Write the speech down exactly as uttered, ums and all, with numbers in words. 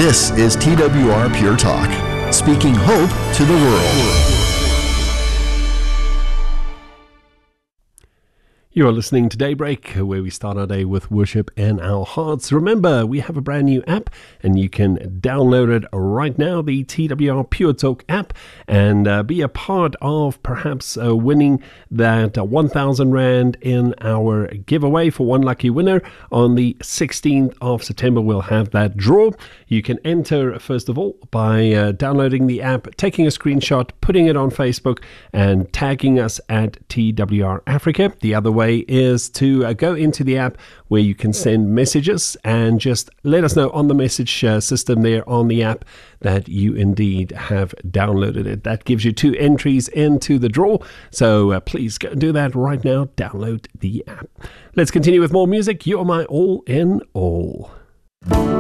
This is T W R Pure Talk, speaking hope to the world. You are listening to Daybreak, where we start our day with worship in our hearts. Remember, we have a brand new app, and you can download it right now, the T W R Pure Talk app, and uh, be a part of perhaps uh, winning that uh, one thousand Rand in our giveaway for one lucky winner. On the sixteenth of September, we'll have that draw. You can enter, first of all, by uh, downloading the app, taking a screenshot, putting it on Facebook, and tagging us at T W R Africa. The other way is to uh, go into the app where you can send messages and just let us know on the message uh, system there on the app that you indeed have downloaded it. That gives you two entries into the draw. So uh, please go do that right now. Download the app. Let's continue with more music. You're my all in all.